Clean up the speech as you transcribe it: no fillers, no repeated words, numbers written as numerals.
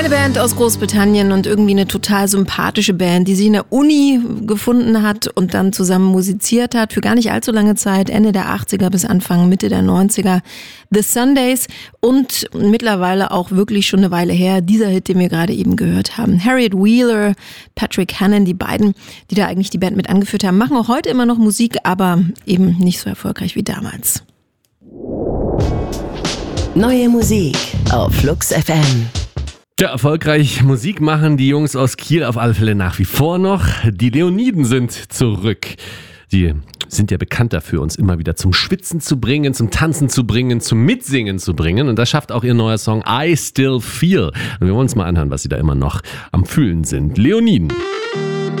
Eine Band aus Großbritannien und irgendwie eine total sympathische Band, die sich in der Uni gefunden hat und dann zusammen musiziert hat für gar nicht allzu lange Zeit, Ende der 80er bis Anfang, Mitte der 90er. The Sundays und mittlerweile auch wirklich schon eine Weile her, dieser Hit, den wir gerade eben gehört haben. Harriet Wheeler, Patrick Hannon, die beiden, die da eigentlich die Band mit angeführt haben, machen auch heute immer noch Musik, aber eben nicht so erfolgreich wie damals. Neue Musik auf Flux FM. Ja, erfolgreich Musik machen die Jungs aus Kiel auf alle Fälle nach wie vor noch. Die Leoniden sind zurück. Die sind ja bekannt dafür, uns immer wieder zum Schwitzen zu bringen, zum Tanzen zu bringen, zum Mitsingen zu bringen. Und das schafft auch ihr neuer Song I Still Feel. Und wir wollen uns mal anhören, was sie da immer noch am Fühlen sind. Leoniden.